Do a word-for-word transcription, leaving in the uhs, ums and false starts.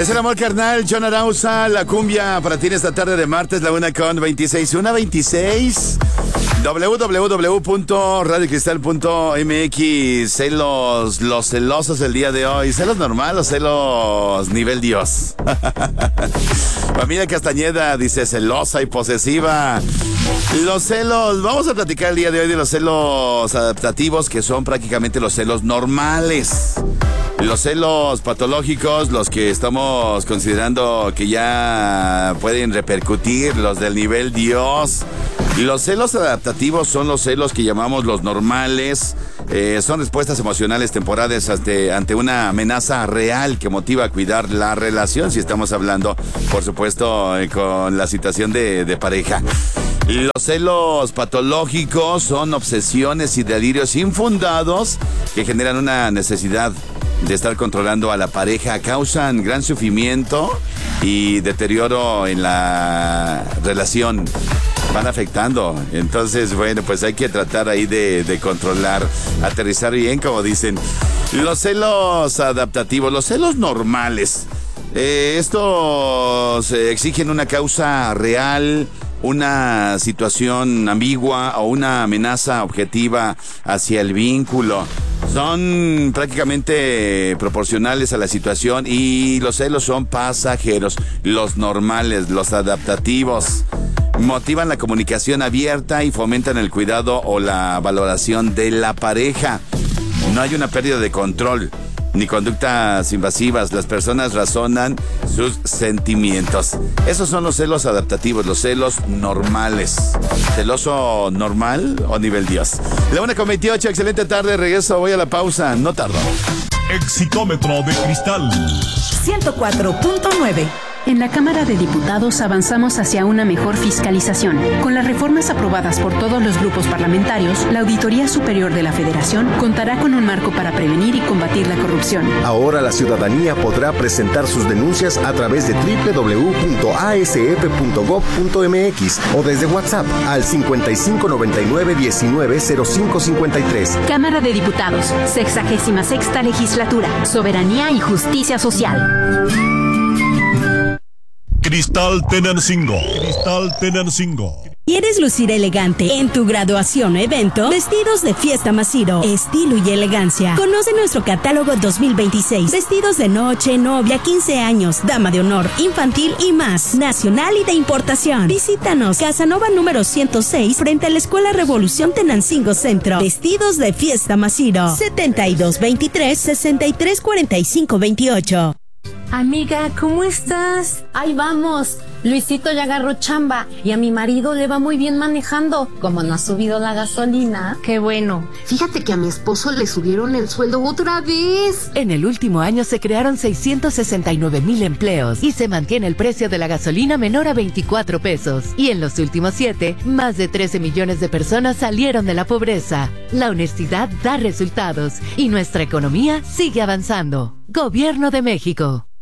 Es el amor carnal, John Arauza, la cumbia para ti en esta tarde de martes, la una con veintiséis, una veintiséis. doble u doble u doble u punto radio cristal punto m x. Celos, los celosos el día de hoy. ¿Celos normal o celos nivel Dios? Familia Castañeda dice celosa y posesiva. Los celos, vamos a platicar el día de hoy de los celos adaptativos, que son prácticamente los celos normales. Los celos patológicos, los que estamos considerando que ya pueden repercutir, los del nivel Dios. Los celos adaptativos son los celos que llamamos los normales. Eh, son respuestas emocionales temporales ante, ante una amenaza real que motiva a cuidar la relación, si estamos hablando, por supuesto, eh, con la situación de, de pareja. Los celos patológicos son obsesiones y delirios infundados que generan una necesidad de estar controlando a la pareja, causan gran sufrimiento y deterioro en la relación. Van afectando. Entonces, bueno, pues hay que tratar ahí de, de controlar, aterrizar bien, como dicen. Los celos adaptativos, los celos normales. Eh, estos eh, exigen una causa real, una situación ambigua o una amenaza objetiva hacia el vínculo. Son prácticamente proporcionales a la situación y los celos son pasajeros. Los normales, los adaptativos, motivan la comunicación abierta y fomentan el cuidado o la valoración de la pareja. No hay una pérdida de control ni conductas invasivas. Las personas razonan sus sentimientos. Esos son los celos adaptativos, los celos normales. ¿Celoso normal o nivel Dios? La una con veintiocho, excelente tarde, regreso, voy a la pausa, no tardo. Excitómetro de cristal ciento cuatro punto nueve. En la Cámara de Diputados avanzamos hacia una mejor fiscalización. Con las reformas aprobadas por todos los grupos parlamentarios, la Auditoría Superior de la Federación contará con un marco para prevenir y combatir la corrupción. Ahora la ciudadanía podrá presentar sus denuncias a través de doble u doble u doble u punto a s f punto gob punto m x o desde WhatsApp al cincuenta y cinco noventa y nueve diecinueve cero cinco cincuenta y tres. Cámara de Diputados, sexagésima sexta legislatura, soberanía y justicia social. Cristal Tenancingo. Cristal Tenancingo. ¿Quieres lucir elegante en tu graduación o evento? Vestidos de Fiesta Masiro, estilo y elegancia. Conoce nuestro catálogo dos mil veintiséis. Vestidos de noche, novia, quince años, dama de honor, infantil y más. Nacional y de importación. Visítanos, Casanova número ciento seis, frente a la Escuela Revolución Tenancingo Centro. Vestidos de Fiesta Masiro. setenta y dos veintitrés, sesenta y tres cuarenta y cinco veintiocho. Amiga, ¿cómo estás? Ahí vamos. Luisito ya agarró chamba y a mi marido le va muy bien manejando. Como no ha subido la gasolina. Qué bueno. Fíjate que a mi esposo le subieron el sueldo otra vez. En el último año se crearon seiscientos sesenta y nueve mil empleos y se mantiene el precio de la gasolina menor a veinticuatro pesos. Y en los últimos siete, más de trece millones de personas salieron de la pobreza. La honestidad da resultados y nuestra economía sigue avanzando. Gobierno de México.